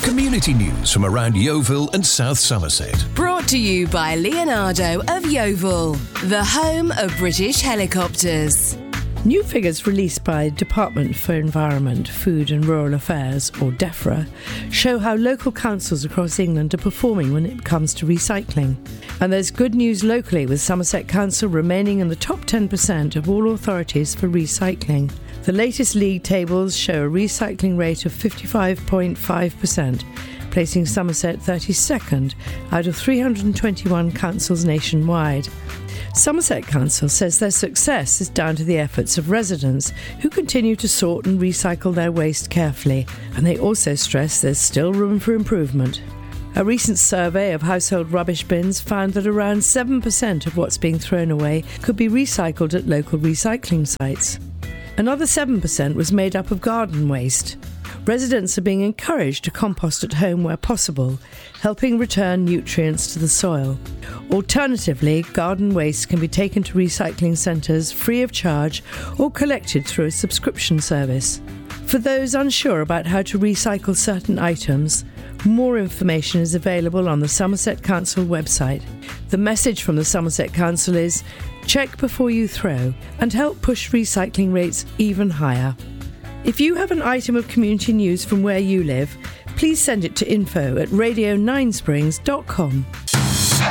Community news from around Yeovil and South Somerset. Brought to you by Leonardo of Yeovil, the home of British helicopters. New figures released by Department for Environment, Food and Rural Affairs, or DEFRA, show how local councils across England are performing when it comes to recycling. And there's good news locally, with Somerset Council remaining in the top 10% of all authorities for recycling. The latest league tables show a recycling rate of 55.5%, placing Somerset 32nd out of 321 councils nationwide. Somerset Council says their success is down to the efforts of residents who continue to sort and recycle their waste carefully, and they also stress there's still room for improvement. A recent survey of household rubbish bins found that around 7% of what's being thrown away could be recycled at local recycling sites. Another 7% was made up of garden waste. Residents are being encouraged to compost at home where possible, helping return nutrients to the soil. Alternatively, garden waste can be taken to recycling centres free of charge or collected through a subscription service. For those unsure about how to recycle certain items, more information is available on the Somerset Council website. The message from the Somerset Council is, check before you throw, and help push recycling rates even higher. If you have an item of community news from where you live, please send it to info@radio9springs.com.